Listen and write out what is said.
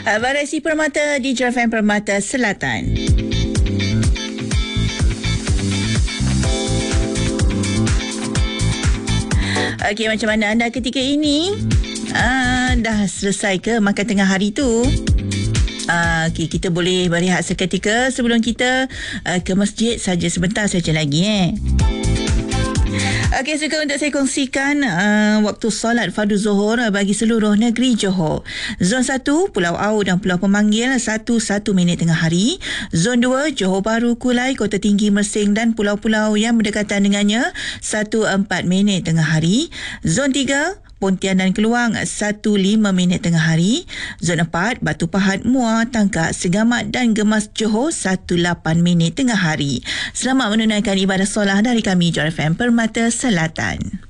Variasi Permata di JFM Permata Selatan. Okey, macam mana anda ketika ini? Dah selesai ke makan tengah hari tu? Okey, kita boleh berehat seketika sebelum kita ke masjid saja sebentar saja lagi. Okey, suka untuk saya kongsikan waktu solat fardu zuhur bagi seluruh negeri Johor. Zon 1, Pulau Au dan Pulau Pemanggil 1 minit tengah hari. Zon 2, Johor Bahru, Kulai, Kota Tinggi, Mersing dan pulau-pulau yang berdekatan dengannya 1 minit tengah hari. Zon 3, Pontian dan Keluang 1 minit tengah hari. Zon 4, Batu Pahat, Muar, Tangkak, Segamat dan Gemas Johor 1 minit tengah hari. Selamat menunaikan ibadah solat dari kami JFM Permata Selatan.